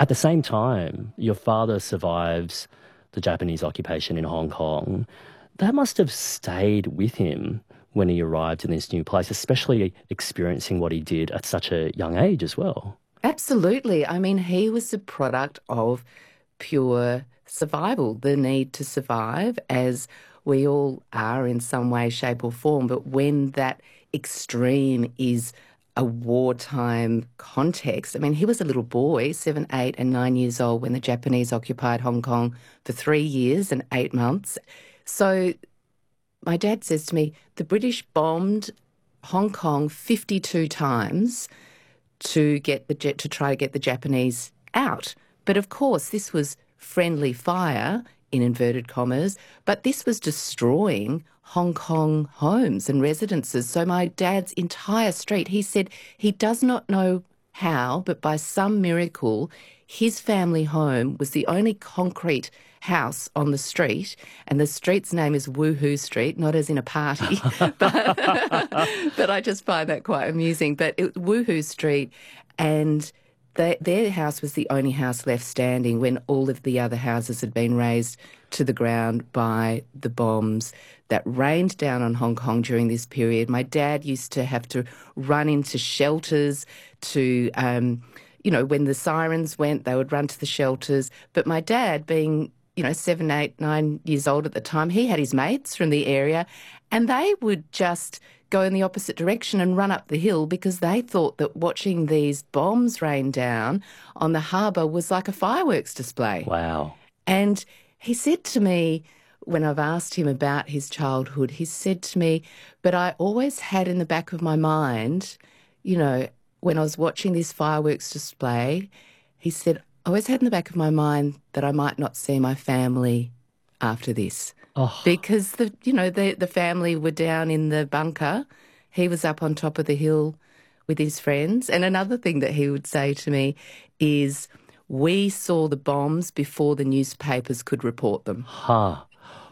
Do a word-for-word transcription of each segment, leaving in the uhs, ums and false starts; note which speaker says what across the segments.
Speaker 1: At the same time, your father survives the Japanese occupation in Hong Kong. That must have stayed with him when he arrived in this new place, especially experiencing what he did at such a young age as well.
Speaker 2: Absolutely. I mean, he was the product of pure survival, the need to survive, as we all are in some way, shape or form. But when that extreme is a wartime context, I mean, he was a little boy, seven, eight and nine years old when the Japanese occupied Hong Kong for three years and eight months. So my dad says to me, the British bombed Hong Kong fifty-two times to get the to try to get the Japanese out. But of course, this was friendly fire, in inverted commas, but this was destroying Hong Kong homes and residences. So my dad's entire street, he said he does not know how, but by some miracle, his family home was the only concrete house on the street, and the street's name is Woohoo Street, not as in a party, but, but I just find that quite amusing. But it, Woohoo Street, and they, their house was the only house left standing when all of the other houses had been razed to the ground by the bombs that rained down on Hong Kong during this period. My dad used to have to run into shelters to, um, you know, when the sirens went, they would run to the shelters. But my dad, being, you know, seven, eight, nine years old at the time, he had his mates from the area, and they would just go in the opposite direction and run up the hill because they thought that watching these bombs rain down on the harbour was like a fireworks display.
Speaker 1: Wow.
Speaker 2: And he said to me, when I've asked him about his childhood, he said to me, but I always had in the back of my mind, you know, when I was watching this fireworks display, he said, I always had in the back of my mind that I might not see my family after this.
Speaker 1: Oh.
Speaker 2: Because, the you know, the, the family were down in the bunker. He was up on top of the hill with his friends. And another thing that he would say to me is, we saw the bombs before the newspapers could report them.
Speaker 1: Huh.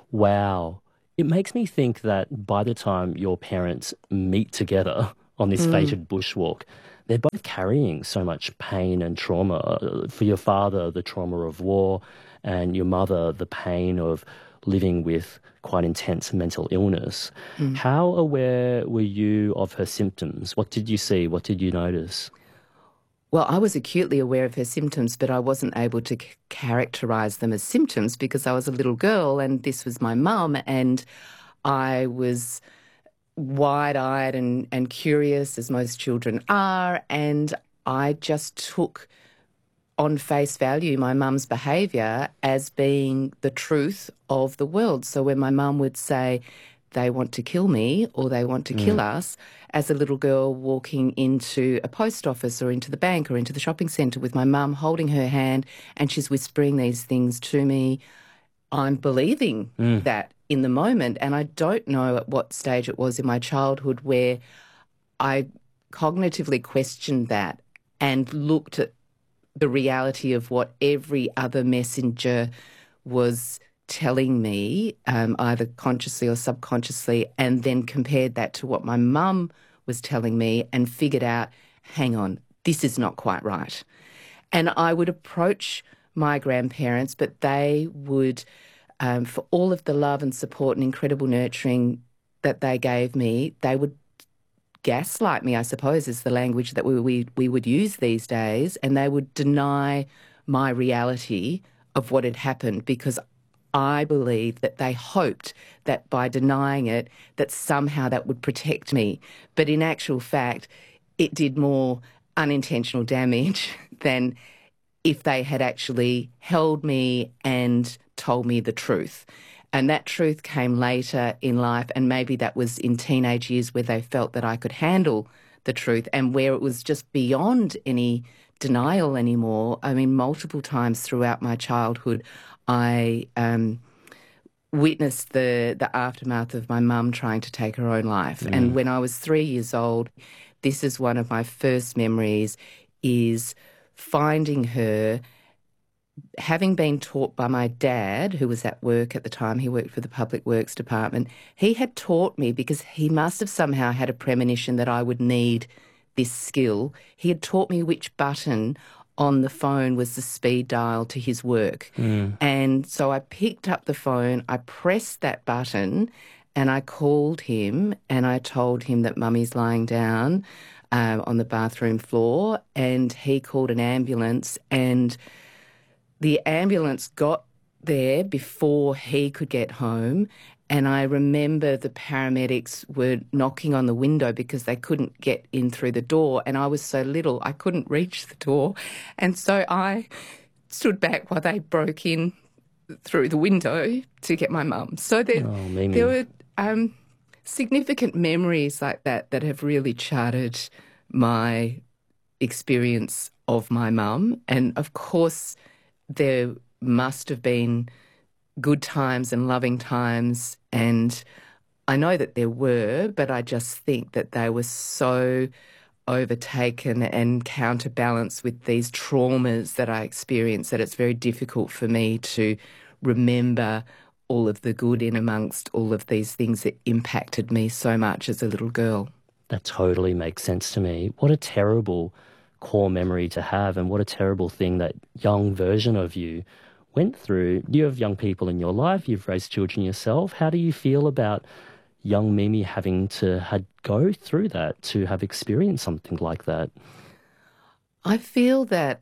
Speaker 1: Wow. It makes me think that by the time your parents meet together on this mm. fated bushwalk, they're both carrying so much pain and trauma. For your father, the trauma of war, and your mother, the pain of living with quite intense mental illness. Mm. How aware were you of her symptoms? What did you see? What did you notice?
Speaker 2: Well, I was acutely aware of her symptoms, but I wasn't able to c- characterise them as symptoms because I was a little girl and this was my mum, and I was wide-eyed and, and curious, as most children are, and I just took on face value my mum's behaviour as being the truth of the world. So when my mum would say, they want to kill me or they want to mm. kill us, as a little girl walking into a post office or into the bank or into the shopping centre with my mum holding her hand and she's whispering these things to me, I'm believing mm. that in the moment. And I don't know at what stage it was in my childhood where I cognitively questioned that and looked at the reality of what every other messenger was telling me, um, either consciously or subconsciously, and then compared that to what my mum was telling me and figured out, hang on, this is not quite right. And I would approach my grandparents, but they would, um, for all of the love and support and incredible nurturing that they gave me, they would gaslight me, I suppose, is the language that we, we, we would use these days, and they would deny my reality of what had happened because I believe that they hoped that by denying it, that somehow that would protect me. But in actual fact, it did more unintentional damage than if they had actually held me and told me the truth. And that truth came later in life, and maybe that was in teenage years where they felt that I could handle the truth and where it was just beyond any denial anymore. I mean, multiple times throughout my childhood, I um, witnessed the, the aftermath of my mum trying to take her own life. Mm. And when I was three years old, this is one of my first memories, is finding her, having been taught by my dad, who was at work at the time, he worked for the Public Works Department. He had taught me, because he must have somehow had a premonition that I would need this skill, he had taught me which button on the phone was the speed dial to his work.
Speaker 1: Mm.
Speaker 2: And so I picked up the phone, I pressed that button, and I called him and I told him that Mummy's lying down um, on the bathroom floor, and he called an ambulance, and the ambulance got there before he could get home. And I remember the paramedics were knocking on the window because they couldn't get in through the door. And I was so little, I couldn't reach the door. And so I stood back while they broke in through the window to get my mum. So there,
Speaker 1: Oh, Mimi.
Speaker 2: there were um, significant memories like that that have really charted my experience of my mum. And of course, there must have been good times and loving times, and I know that there were, but I just think that they were so overtaken and counterbalanced with these traumas that I experienced that it's very difficult for me to remember all of the good in amongst all of these things that impacted me so much as a little girl.
Speaker 1: That totally makes sense to me. What a terrible core memory to have, and what a terrible thing that young version of you went through. You have young people in your life, you've raised children yourself. How do you feel about young Mimi having to had go through that, to have experienced something like that?
Speaker 2: I feel that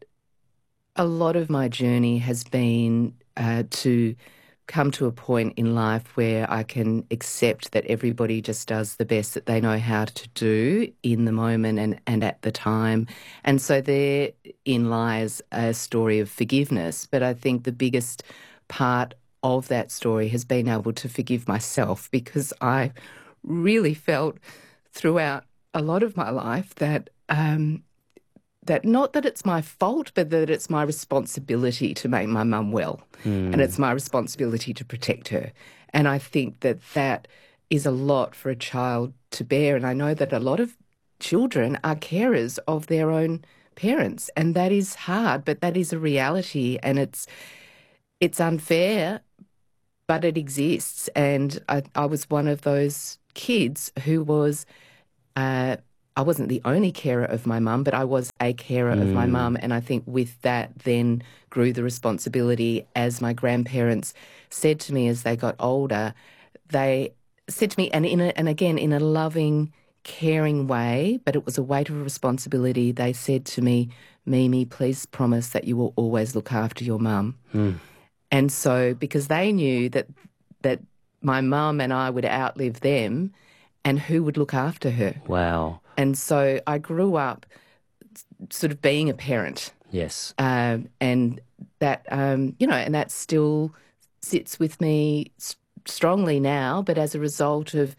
Speaker 2: a lot of my journey has been uh, to come to a point in life where I can accept that everybody just does the best that they know how to do in the moment and, and at the time. And so therein lies a story of forgiveness. But I think the biggest part of that story has been able to forgive myself, because I really felt throughout a lot of my life that um, that not that it's my fault, but that it's my responsibility to make my mum well.
Speaker 1: Mm.
Speaker 2: And it's my responsibility to protect her. And I think that that is a lot for a child to bear. And I know that a lot of children are carers of their own parents, and that is hard, but that is a reality, and it's it's unfair, but it exists. And I, I was one of those kids who was... Uh, I wasn't the only carer of my mum, but I was a carer mm. of my mum. And I think with that then grew the responsibility, as my grandparents said to me as they got older. They said to me, and in a, and again, in a loving, caring way, but it was a weight of responsibility. They said to me, Mimi, please promise that you will always look after your mum.
Speaker 1: Mm.
Speaker 2: And so, because they knew that that my mum and I would outlive them, and who would look after her?
Speaker 1: Wow.
Speaker 2: And so I grew up sort of being a parent.
Speaker 1: Yes.
Speaker 2: Um, and that, um, you know, and that still sits with me s- strongly now. But as a result of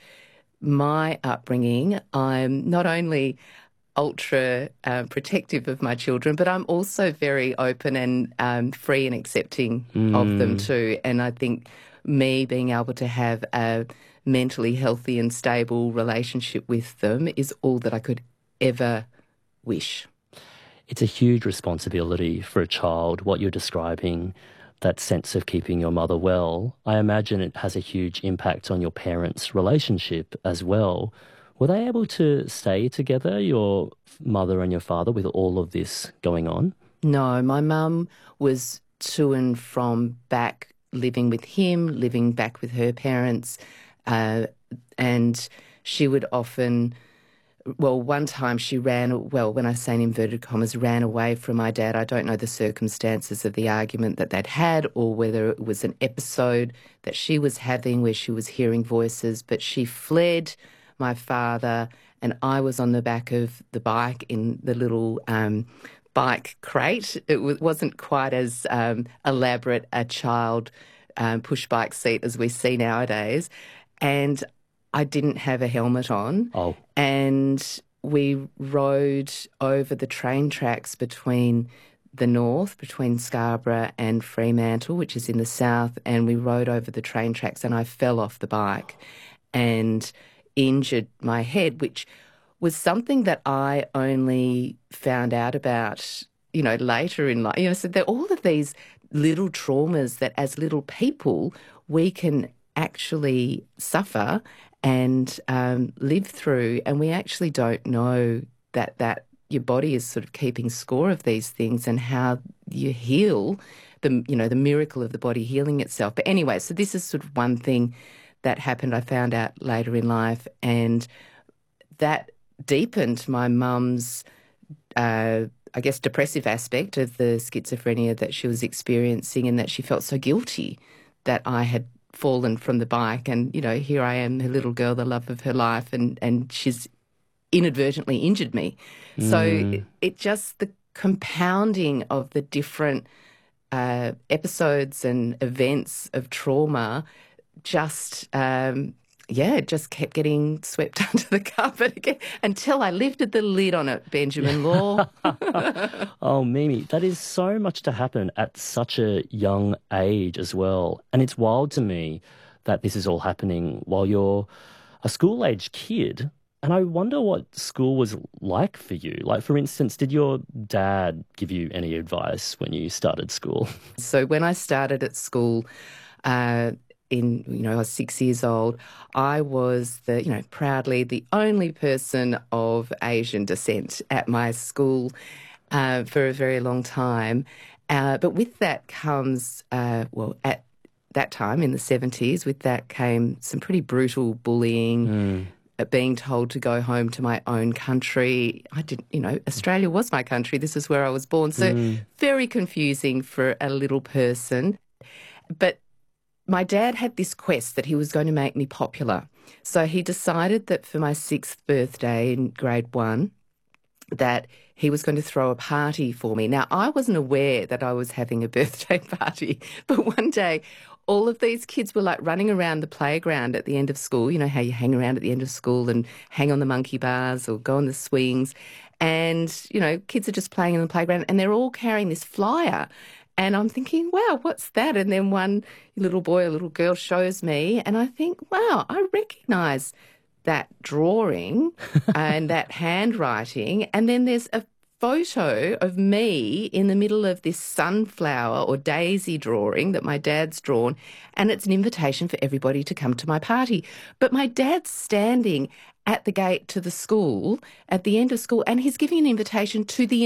Speaker 2: my upbringing, I'm not only ultra uh, protective of my children, but I'm also very open and um, free and accepting
Speaker 1: mm.
Speaker 2: of them too. And I think me being able to have a mentally healthy and stable relationship with them is all that I could ever wish.
Speaker 1: It's a huge responsibility for a child, what you're describing, that sense of keeping your mother well. I imagine it has a huge impact on your parents' relationship as well. Were they able to stay together, your mother and your father, with all of this going on?
Speaker 2: No, my mum was to and from back living with him, living back with her parents. Uh, and she would often, well, one time she ran, well, when I say in inverted commas, ran away from my dad. I don't know the circumstances of the argument that they'd had, or whether it was an episode that she was having where she was hearing voices, but she fled my father, and I was on the back of the bike in the little um, bike crate. It w- wasn't quite as um, elaborate a child um, push bike seat as we see nowadays. And I didn't have a helmet on.
Speaker 1: Oh.
Speaker 2: And we rode over the train tracks between the north, between Scarborough and Fremantle, which is in the south, and we rode over the train tracks, and I fell off the bike and injured my head, which was something that I only found out about, you know, later in life. You know, so there are all of these little traumas that as little people we can actually suffer and um, live through, and we actually don't know that that your body is sort of keeping score of these things and how you heal, the you know, the miracle of the body healing itself. But anyway, so this is sort of one thing that happened I found out later in life, and that deepened my mum's, uh, I guess, depressive aspect of the schizophrenia that she was experiencing, and that she felt so guilty that I had fallen from the bike, and, you know, here I am, her little girl, the love of her life, and, and she's inadvertently injured me. Mm. So it, it just, the compounding of the different uh, episodes and events of trauma just, um, yeah, it just kept getting swept under the carpet again until I lifted the lid on it, Benjamin Law.
Speaker 1: Oh, Mimi, that is so much to happen at such a young age as well. And it's wild to me that this is all happening while you're a school-age kid. And I wonder what school was like for you. Like, for instance, did your dad give you any advice when you started school?
Speaker 2: So when I started at school, uh, in, you know, I was six years old, I was the, you know, proudly the only person of Asian descent at my school uh, for a very long time. Uh, but with that comes, uh, well, at that time in the seventies, with that came some pretty brutal bullying, mm. being told to go home to my own country. I didn't, you know, Australia was my country. This is where I was born. So mm. very confusing for a little person. But my dad had this quest that he was going to make me popular. So he decided that for my sixth birthday in grade one, that he was going to throw a party for me. Now, I wasn't aware that I was having a birthday party, but one day all of these kids were like running around the playground at the end of school. You know how you hang around at the end of school and hang on the monkey bars or go on the swings. And, you know, kids are just playing in the playground and they're all carrying this flyer. And I'm thinking, wow, what's that? And then one little boy or little girl shows me and I think, wow, I recognise that drawing and that handwriting. And then there's a photo of me in the middle of this sunflower or daisy drawing that my dad's drawn, and it's an invitation for everybody to come to my party. But my dad's standing at the gate to the school at the end of school and he's giving an invitation to the